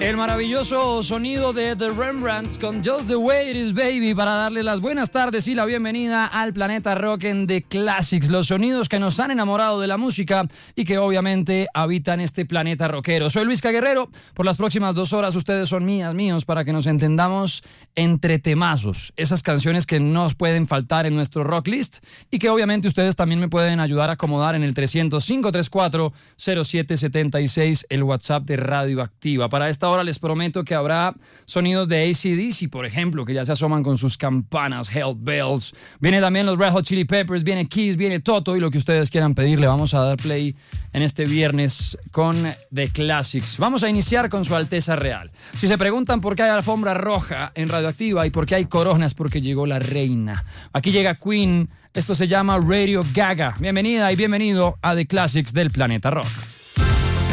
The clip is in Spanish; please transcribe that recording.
El maravilloso sonido de The Rembrandts con Just the Way It Is Baby para darle las buenas tardes y la bienvenida al Planeta Rock en The Classics, los sonidos que nos han enamorado de la música y que obviamente habitan este planeta rockero. Soy Luis Guerrero, por las próximas 2 horas ustedes son míos para que nos entendamos entre temazos, esas canciones que no nos pueden faltar en nuestro rock list y que obviamente ustedes también me pueden ayudar a acomodar en el 305-534-0776, el WhatsApp de Radioactiva. Para esta hora les prometo que habrá sonidos de AC/DC, por ejemplo, que ya se asoman con sus campanas, Hell Bells. Viene también los Red Hot Chili Peppers, viene Kiss, viene Toto y lo que ustedes quieran pedir. Le vamos a dar play en este viernes con The Classics. Vamos a iniciar con Su Alteza Real. Si se preguntan por qué hay alfombra roja en Radioactiva y por qué hay coronas, porque llegó la reina. Aquí llega Queen. Esto se llama Radio Gaga. Bienvenida y bienvenido a The Classics del Planeta Rock.